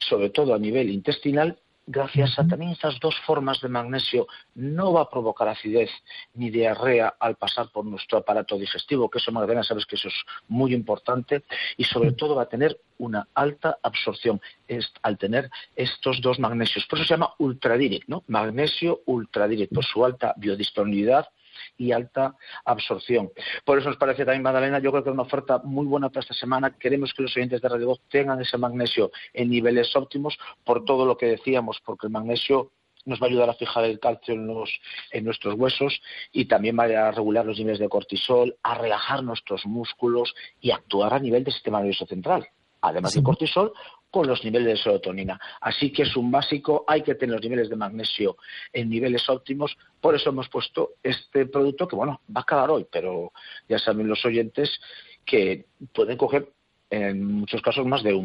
sobre todo a nivel intestinal, gracias a también estas dos formas de magnesio, no va a provocar acidez ni diarrea al pasar por nuestro aparato digestivo, que eso, Magdalena, sabes que eso es muy importante, y sobre todo va a tener una alta absorción al tener estos dos magnesios. Por eso se llama ultradirect, ¿no? Magnesio ultradirect, por su alta biodisponibilidad y alta absorción. Por eso nos parece también, Magdalena, yo creo que es una oferta muy buena para esta semana. Queremos que los oyentes de Radio Voz tengan ese magnesio en niveles óptimos por todo lo que decíamos, porque el magnesio nos va a ayudar a fijar el calcio en nuestros huesos y también va a regular los niveles de cortisol, a relajar nuestros músculos y actuar a nivel del sistema nervioso central. Además del cortisol, con los niveles de serotonina. Así que es un básico, hay que tener los niveles de magnesio en niveles óptimos. Por eso hemos puesto este producto que, bueno, va a acabar hoy, pero ya saben los oyentes que pueden coger en muchos casos más de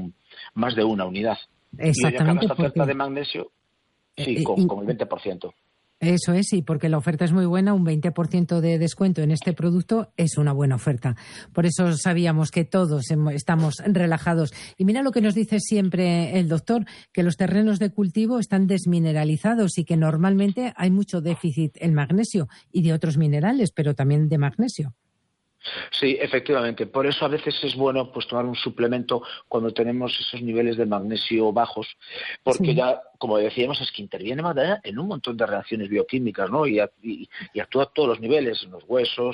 una unidad. Exactamente. Y esta oferta de magnesio, sí, con el 20%. Eso es, y porque la oferta es muy buena, un 20% de descuento en este producto es una buena oferta. Por eso sabíamos que todos estamos relajados. Y mira lo que nos dice siempre el doctor, que los terrenos de cultivo están desmineralizados y que normalmente hay mucho déficit en magnesio y de otros minerales, pero también de magnesio. Sí, efectivamente. Por eso a veces es bueno pues tomar un suplemento cuando tenemos esos niveles de magnesio bajos, porque ya, como decíamos, es que interviene en un montón de reacciones bioquímicas, ¿no? Y actúa a todos los niveles, en los huesos,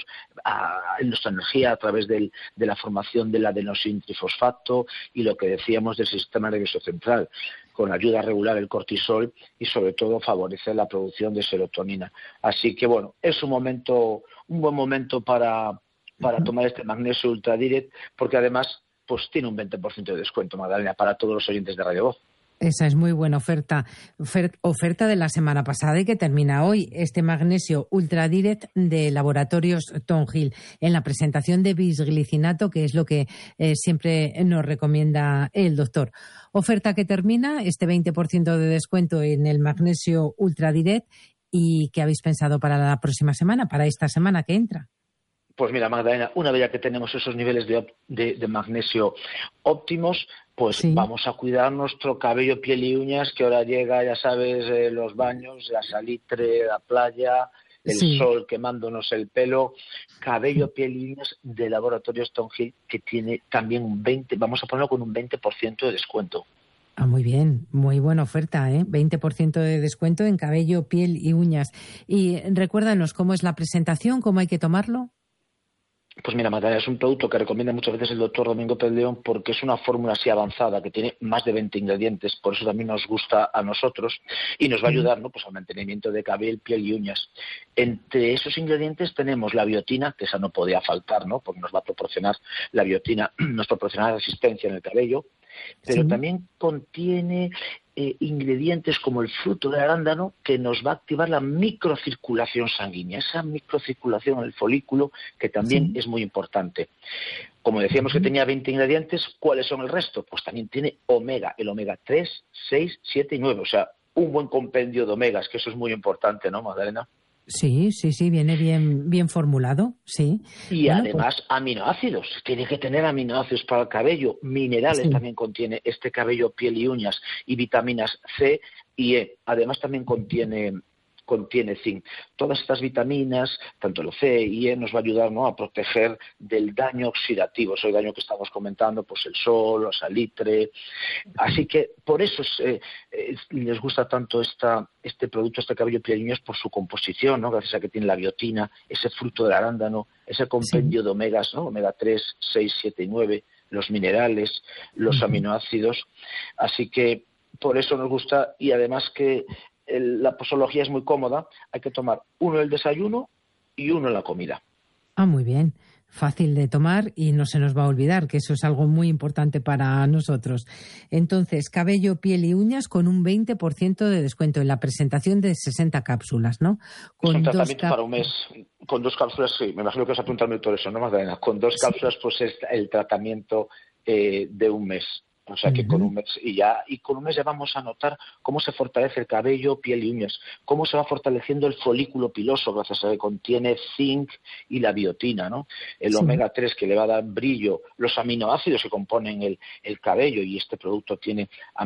en nuestra energía a través de la formación del adenosin trifosfato y lo que decíamos del sistema nervioso central, con ayuda a regular el cortisol y sobre todo favorecer la producción de serotonina. Así que bueno, es un buen momento para tomar este magnesio ultradirect, porque además pues tiene un 20% de descuento, Magdalena, para todos los oyentes de Radio Voz. Esa es muy buena oferta. Oferta de la semana pasada y que termina hoy. Este magnesio ultradirect de Laboratorios Thornhill en la presentación de bisglicinato, que es lo que siempre nos recomienda el doctor. Oferta que termina, este 20% de descuento en el magnesio ultradirect. ¿Y qué habéis pensado para la próxima semana, para esta semana que entra? Pues mira, Magdalena, una vez ya que tenemos esos niveles de magnesio óptimos, pues sí, vamos a cuidar nuestro cabello, piel y uñas, que ahora llega, ya sabes, los baños, la salitre, la playa, el sol quemándonos el pelo. Cabello, piel y uñas de Laboratorios Thornhill, que tiene también vamos a ponerlo con un 20% de descuento. Ah, muy bien, muy buena oferta, ¿eh? 20% de descuento en cabello, piel y uñas. Y recuérdanos cómo es la presentación, cómo hay que tomarlo. Pues mira, Magdalena, es un producto que recomienda muchas veces el doctor Domingo Pérez León porque es una fórmula así avanzada que tiene más de 20 ingredientes, por eso también nos gusta a nosotros y nos va a ayudar, ¿no? Pues al mantenimiento de cabello, piel y uñas. Entre esos ingredientes tenemos la biotina, que esa no podía faltar, ¿no? Porque nos va a proporcionar la biotina, nos proporcionará resistencia en el cabello, pero también contiene ingredientes como el fruto del arándano que nos va a activar la microcirculación sanguínea, esa microcirculación en el folículo que también es muy importante. Como decíamos que tenía 20 ingredientes, ¿cuáles son el resto? Pues también tiene omega, el omega 3, 6, 7 y 9, o sea, un buen compendio de omegas, que eso es muy importante, ¿no, Magdalena? Sí, viene bien formulado, sí. Y bueno, además aminoácidos, tiene que tener aminoácidos para el cabello, minerales también contiene este cabello, piel y uñas, y vitaminas C y E. Además también contiene zinc. Todas estas vitaminas, tanto el C y E, nos va a ayudar, ¿no?, a proteger del daño oxidativo, ese daño que estamos comentando, pues el sol, la salitre. Así que por eso les gusta tanto este producto, este cabello, piel y uñas, por su composición, ¿no?, gracias a que tiene la biotina, ese fruto del arándano, ese compendio de omegas, ¿no?, omega 3, 6, 7 y 9, los minerales, los aminoácidos. Así que por eso nos gusta, y además que la posología es muy cómoda, hay que tomar uno en el desayuno y uno en la comida. Ah, muy bien. Fácil de tomar y no se nos va a olvidar, que eso es algo muy importante para nosotros. Entonces, cabello, piel y uñas con un 20% de descuento en la presentación de 60 cápsulas, ¿no? Es un tratamiento para un mes. Con 2 cápsulas, sí, me imagino que vas a apuntarme todo eso, ¿no, Magdalena? Con 2 cápsulas, pues es el tratamiento de un mes. O sea que con un mes ya vamos a notar cómo se fortalece el cabello, piel y uñas, cómo se va fortaleciendo el folículo piloso gracias a que contiene zinc y la biotina, ¿no? El omega 3 que le va a dar brillo, los aminoácidos que componen el cabello, y este producto tiene